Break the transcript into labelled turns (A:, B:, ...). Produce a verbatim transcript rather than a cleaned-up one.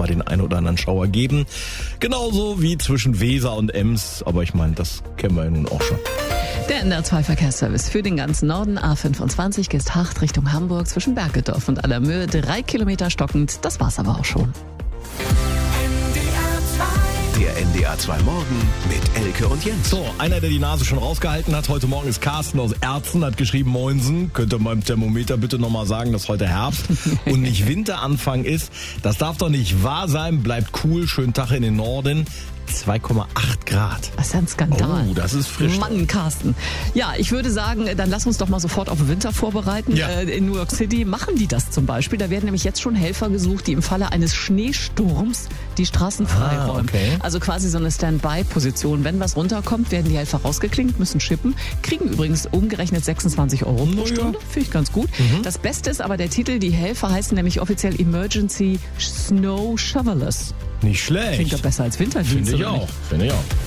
A: mal den ein oder anderen Schauer geben. Genauso wie zwischen Weser und Ems, aber ich meine, das kennen wir ja nun auch schon.
B: Der N D R zwei Verkehrsservice für den ganzen Norden. A fünfundzwanzig Geesthacht Richtung Hamburg zwischen Bergedorf und Allermöhe. Drei Kilometer stockend. Das war's aber auch schon.
C: Der N D R zwei Morgen mit Elke und Jens.
A: So, einer, der die Nase schon rausgehalten hat, heute Morgen ist Carsten aus Erzen, hat geschrieben, Moinsen, könnt ihr meinem Thermometer bitte nochmal sagen, dass heute Herbst und nicht Winteranfang ist. Das darf doch nicht wahr sein, bleibt cool, schönen Tag in den Norden. zwei Komma acht Grad.
B: Das ist ja ein Skandal.
A: Oh, das ist frisch.
B: Mann, Carsten. Ja, ich würde sagen, dann lass uns doch mal sofort auf den Winter vorbereiten.
A: Ja.
B: Äh, in New York City machen die das zum Beispiel. Da werden nämlich jetzt schon Helfer gesucht, die im Falle eines Schneesturms die Straßen freiräumen.
A: Ah, okay.
B: Also quasi so eine Standby-Position. Wenn was runterkommt, werden die Helfer rausgeklinkt, müssen schippen, kriegen übrigens umgerechnet sechsundzwanzig Euro pro
A: Na ja.
B: Stunde. Finde ich ganz gut.
A: Mhm.
B: Das Beste ist aber der Titel, die Helfer heißen nämlich offiziell Emergency Snow Shovelers.
A: Nicht schlecht.
B: Klingt doch besser als Winterdienst.
A: Finde ich
B: oder nicht?
A: auch. Finde ich auch.